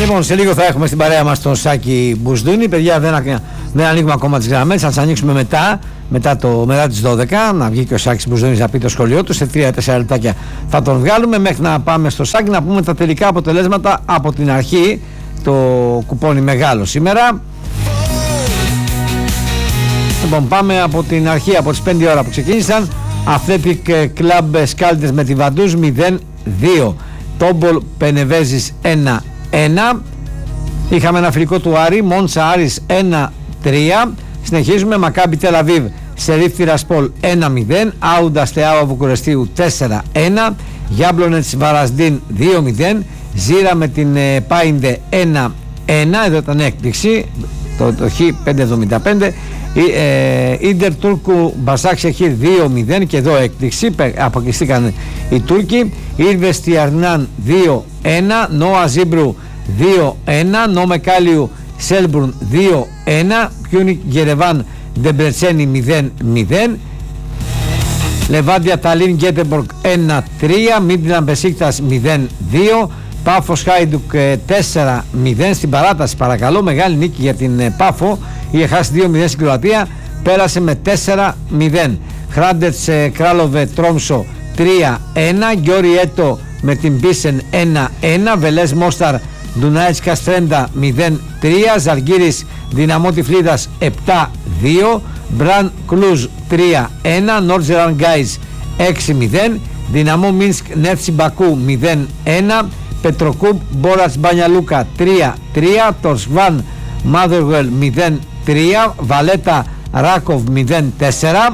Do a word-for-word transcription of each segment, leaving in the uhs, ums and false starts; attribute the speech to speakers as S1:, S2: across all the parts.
S1: Λοιπόν, σε λίγο θα έχουμε στην παρέα μας τον Σάκη Μπουσδούνη. Παιδιά, δεν, δεν ανοίγουμε ακόμα τις γραμμές, θα τις ανοίξουμε μετά, μετά, το, μετά τις δώδεκα. Να βγει και ο Σάκης Μπουσδούνης να πει το σχολείο του. Σε τρία τέσσερα λεπτάκια θα τον βγάλουμε. Μέχρι να πάμε στο Σάκη να πούμε τα τελικά αποτελέσματα από την αρχή. Το κουπόνι μεγάλο σήμερα. Λοιπόν, πάμε από την αρχή, από τις πέντε ώρα που ξεκίνησαν. Athletic Club Σκάλτες με τη Βαντούς μηδέν δύο. Τόμπολ Πενεβέζης ένα ένα. Είχαμε ένα φιλικό του Άρη, Μόντσα Άρης ένα τρία. Συνεχίζουμε, Μακάμπι Τελαβίβ Σερίφ Τιρασπόλ ένα μηδέν. Άουντα Στεάουα Βουκουρεστίου τέσσερα ένα. Γιάμπλονετς Βαρασδίν δύο μηδέν. Ζήρα με την ε, Πάιντε ένα ένα. Εδώ ήταν έκπληξη, το, το Χ πέντε εβδομήντα πέντε. Ίντερ Τούρκου Μπασάκ Σεχίρ δύο μηδέν. Και εδώ έκπληξη, αποκλειστήκαν οι Τούρκοι. Ήρβες Τιαρνάν δύο ένα. Νόα Ζίμπρου δύο ένα. Νόμε Κάλιου Σέλμπρουν δύο ένα. Πιούνικ Γερεβάν Ντεμπρετσένι μηδέν μηδέν. Λεβάντια Ταλίν Γκέτεμπορκ ένα τρία. Μίντλαν Μπεσίκτας μηδέν δύο. Πάφος Χάιντουκ τέσσερα μηδέν στην παράταση, παρακαλώ. Μεγάλη νίκη για την Πάφο. Είχε χάσει δύο μηδέν στην Κροατία, πέρασε με τέσσερα μηδέν. Χράντετς Κράλοβε Τρόμσο τρία ένα. Γκιόρι Έτο με την Μπίσεν ένα ένα. Βελές Μόσταρ Ντουνάιτς Καστρέντα μηδέν τρία. Ζαργύρης Δυναμό Τυφλίδας επτά δύο. Μπραν Κλούζ τρία ένα. Νόρτζεραν Γκάις έξι μηδέν. Δυναμό Μίνσκ Νέρτσι Μπακού μηδέν ένα. Πετροκούμπ Μπόρατς Μπανιαλούκα τρία τρία. Τορσβάν Μάδεργουελ μηδέν τρία. Βαλέτα Ράκοβ μηδέν τέσσερα.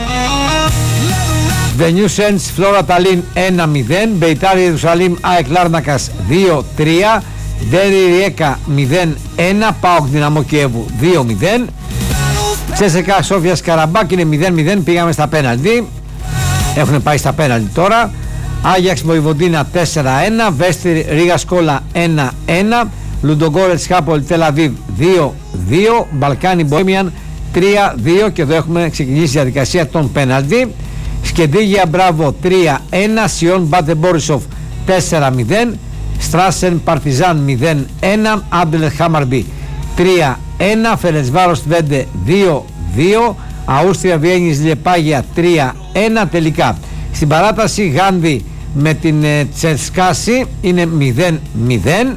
S1: Βενιού Σέντς Φλόρα Ταλίν ένα μηδέν. Μπεϊτάρι Ιερουσαλήμ ΑΕΚ Λάρνακας δύο τρία. Ντέρι Ριέκα μηδέν ένα. ΠΑΟΚ Δυναμό Κιέβου δύο μηδέν. Τσέσεκα Σόφιας Καραμπάκ είναι μηδέν μηδέν. Πήγαμε στα πέναλτι. Έχουν πάει στα πέναλτι τώρα. Άγιαξ Βοηβοντίνα τέσσερα ένα. Βέστη Ρίγα Σκόλα ένα ένα. Λουντογκόρετς Χάπολ Τελαβίβ δύο δύο. Μπαλκάνι Μποέμιαν τρία δύο. Και εδώ έχουμε ξεκινήσει η διαδικασία των πέναλτι. Σκεντίγια Μπράβο τρία ένα. Σιόν Μπάτε Μπόρισοφ τέσσερα μηδέν. Στράσεν Παρτιζάν μηδέν ένα. Άμπελ Χάμαρμπι τρία ένα. Φερετσβάρος Βέντε δύο δύο. Αούστρια Βιέννης Λιεπάγια τρία ένα. Τελικά στην παράταση Γάνδη με την ε, Τσερσκάση είναι μηδέν μηδέν.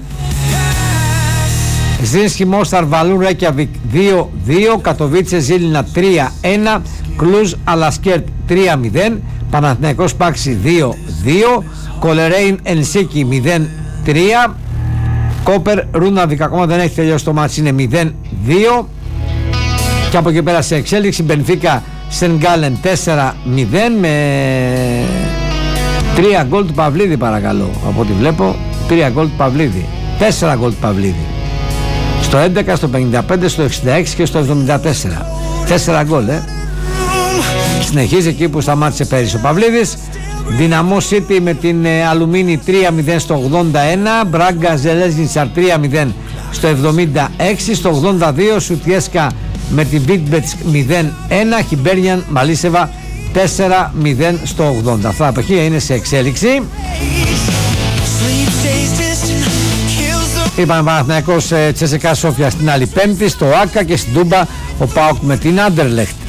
S1: Ζίνσκι Μόσταρ Βαλούν Ρέκιαβικ δύο δύο. Κατοβίτσε Ζήλινα τρία ένα. Κλουζ Αλασκέρτ τρία μηδέν. Παναθηναϊκός Πάξη δύο δύο. Κολερέιν Ελσίκη μηδέν τρία. Κόπερ Ρούναβικ ακόμα δεν έχει τελειώσει το μάτς, είναι μηδέν δύο. Και από εκεί πέρα σε εξέλιξη Μπενφίκα Σενγκάλεν τέσσερα μηδέν με τρία γκολ του Παυλίδη, παρακαλώ. Από ό,τι βλέπω τρία γκολ του Παυλίδη, τέσσερα γκολ του Παυλίδη στο έντεκα, στο πενήντα πέντε, στο εξήντα έξι και στο εβδομήντα τέσσερα. τέσσερα γκολ, ε. Συνεχίζει εκεί που σταμάτησε πέρυσι ο Παυλίδης. Δυναμό City με την ε, Αλουμίνη τρία μηδέν στο ογδόντα ένα. Μπράγκα Ζελέζιντσαρ τρία μηδέν στο εβδομήντα έξι. Στο ογδόντα δύο Σουτιέσκα με την Βίτμπετς μηδέν ένα. Χιμπέρνιαν Μαλίσεβα τέσσερα μηδέν στο ογδόντα. Αυτά τα παιχνίδια είναι σε εξέλιξη. Είπαμε Παναθηναϊκός Τσέσεκα Σόφια στην άλλη Πέμπτη. Στο Άκα και στην Τούμπα ο ΠΑΟΚ με την Άντερλεχτ.